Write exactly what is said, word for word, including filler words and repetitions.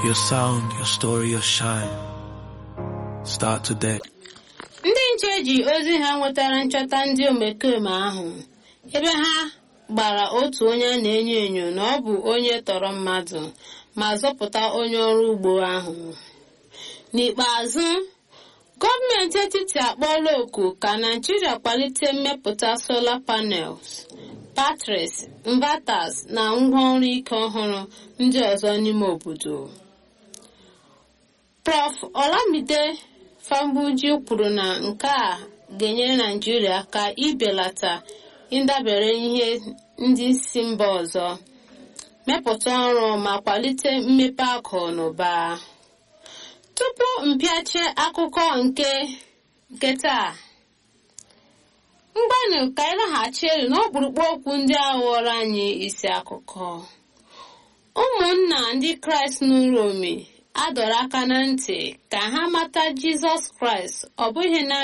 Your sound, your story, your shine. Start today. Ndị nche ji ozi ha nwetara nchọta ndị omekome ahụ ebe ha gbara otu onye a na-enyo enyo na ọ bụ onye tọrọ mmadụ ma zọpụta onye ọrụ ugbo ahụ. N'ikpeazụ, gọọmenti etiti akpọọla oku ka Naịjirịa kwalite mmepụta solar panels, batteries, inverters na ngwaọrụ ike ọhụrụ ndị ọzọ n'ime obodo. Prọfesọ Olamide Fambuji kwuru na nke a ga-enyere Naịjirịa aka ibelata ịdabere ihe ndị si mba ọzọ, mepụta ọrụ ma kwalite mmepe akụ na ụba. Tupu mpịache akụkọ nke nke taa, mgbanụ ka anyị laghachi elu n'ọkpụrụkpụ okwu ndị a ghọrọ anyị isi akụkọ. Ụmụnna ndị Kraịst n'Uromi a dọrọ aka na ntị ka ha mata Jizọs Kraịst ọ bụghị na